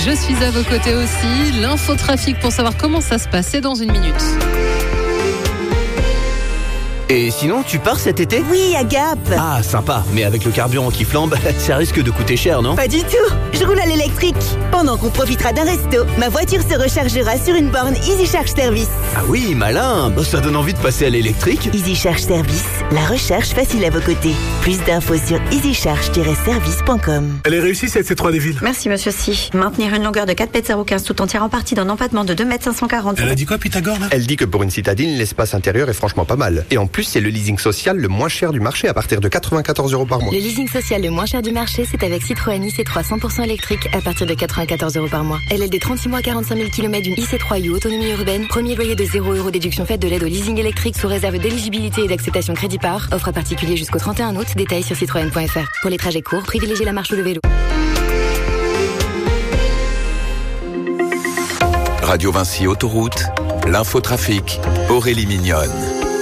Je suis à vos côtés aussi. L'infotrafic pour savoir comment ça se passe, c'est dans une minute. Et sinon, tu pars cet été ? Oui, à Gap. Ah, sympa. Mais avec le carburant qui flambe, ça risque de coûter cher, non ? Pas du tout. Je roule à l'électrique. Pendant qu'on profitera d'un resto, ma voiture se rechargera sur une borne Easy Charge Service. Ah oui, malin. Ça donne envie de passer à l'électrique. Easy Charge Service, la recharge facile à vos côtés. Plus d'infos sur easycharge-service.com. Elle est réussie cette C3 des villes. Merci monsieur Si. Maintenir une longueur de 4,015 m tout entière en partie d'un empattement de 2,540 m. Elle a dit quoi Pythagore là ? Elle dit que pour une citadine, l'espace intérieur est franchement pas mal. Et en plus, c'est le leasing social le moins cher du marché à partir de 94 € par mois. Le leasing social le moins cher du marché, c'est avec Citroën IC3 100% électrique à partir de 94 € par mois. LLD 36 mois 45 000 km d'une IC3 U autonomie urbaine. Premier loyer de 0 € déduction faite de l'aide au leasing électrique sous réserve d'éligibilité et d'acceptation crédit par. Offre à particulier jusqu'au 31 août. Détails sur citroën.fr. Pour les trajets courts, privilégiez la marche ou le vélo. Radio Vinci Autoroute, l'infotrafic, Aurélie Mignonne.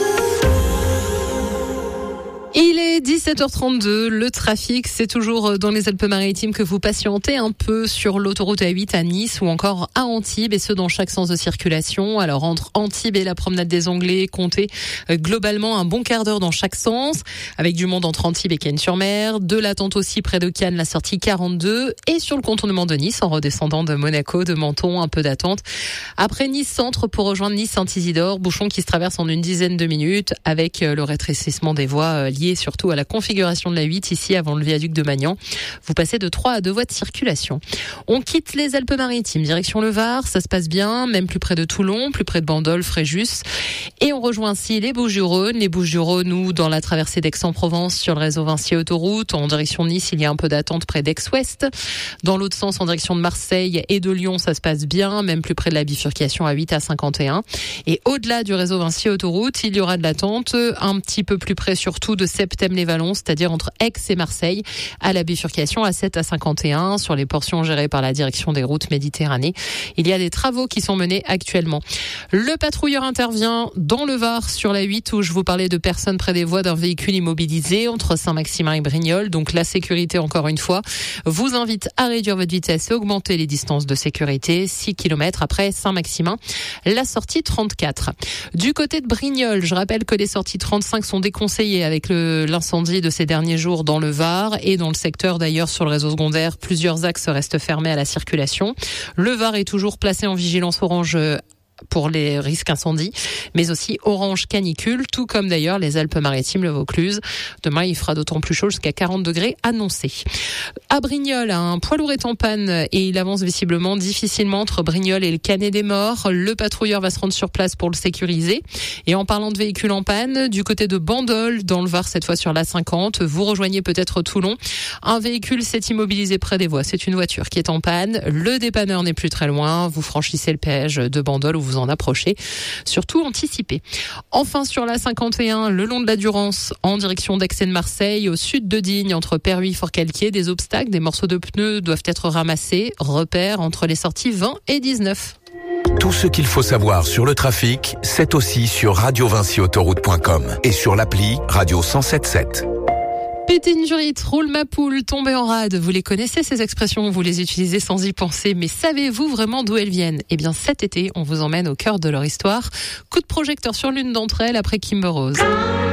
Il est 17h32, le trafic, c'est toujours dans les Alpes-Maritimes que vous patientez un peu sur l'autoroute A8 à Nice ou encore à Antibes, et ce dans chaque sens de circulation. Alors entre Antibes et la promenade des Anglais, comptez globalement un bon quart d'heure dans chaque sens, avec du monde entre Antibes et Cannes-sur-Mer, de l'attente aussi près de Cannes, la sortie 42, et sur le contournement de Nice en redescendant de Monaco, de Menton, un peu d'attente. Après Nice-Centre pour rejoindre Nice-Saint-Isidore, bouchon qui se traverse en une dizaine de minutes avec le rétrécissement des voies lié surtout à la configuration de la 8 ici avant le viaduc de Magnan. Vous passez de 3 à 2 voies de circulation. On quitte les Alpes-Maritimes, direction le Var, ça se passe bien, même plus près de Toulon, plus près de Bandol, Fréjus. Et on rejoint ainsi les Bouches-du-Rhône. Les Bouches-du-Rhône, nous, dans la traversée d'Aix-en-Provence sur le réseau Vinci Autoroute. En direction de Nice, il y a un peu d'attente près d'Aix-Ouest. Dans l'autre sens, en direction de Marseille et de Lyon, ça se passe bien, même plus près de la bifurcation à 8 à 51. Et au-delà du réseau Vinci Autoroute, il y aura de l'attente un petit peu plus près surtout de Septem-les-Vallons, c'est-à-dire entre Aix et Marseille, à la bifurcation à 7 à 51, sur les portions gérées par la direction des routes Méditerranée. Il y a des travaux qui sont menés actuellement. Le patrouilleur intervient dans le Var sur la 8 où je vous parlais de personnes près des voies d'un véhicule immobilisé entre Saint-Maximin et Brignoles. Donc la sécurité, encore une fois, vous invite à réduire votre vitesse et augmenter les distances de sécurité. 6 km après Saint-Maximin, la sortie 34. Du côté de Brignoles, je rappelle que les sorties 35 sont déconseillées avec l'incendie de ces derniers jours dans le Var et dans le secteur d'ailleurs sur le réseau secondaire. Plusieurs axes restent fermés à la circulation. Le Var est toujours placé en vigilance orange pour les risques incendies, mais aussi orange canicule, tout comme d'ailleurs les Alpes-Maritimes, le Vaucluse. Demain, il fera d'autant plus chaud jusqu'à 40 degrés annoncés. À Brignoles, un poids lourd est en panne et il avance visiblement difficilement entre Brignoles et le Canet des Morts. Le patrouilleur va se rendre sur place pour le sécuriser. Et en parlant de véhicules en panne, du côté de Bandol, dans le Var, cette fois sur la 50, vous rejoignez peut-être Toulon. Un véhicule s'est immobilisé près des voies. C'est une voiture qui est en panne. Le dépanneur n'est plus très loin. Vous franchissez le péage de Bandol où vous en approchez. Surtout anticipez. Enfin, sur la 51, le long de la Durance, en direction d'Aix et de Marseille, au sud de Digne, entre Perhuis et Forcalquier, des obstacles, des morceaux de pneus doivent être ramassés. Repère entre les sorties 20 et 19. Tout ce qu'il faut savoir sur le trafic, c'est aussi sur radiovinciautoroute.com et sur l'appli Radio 107.7. Péter une jurite, roule ma poule, tomber en rade. Vous les connaissez ces expressions, vous les utilisez sans y penser, mais savez-vous vraiment d'où elles viennent ? Eh bien cet été, on vous emmène au cœur de leur histoire. Coup de projecteur sur l'une d'entre elles après Kimber Rose.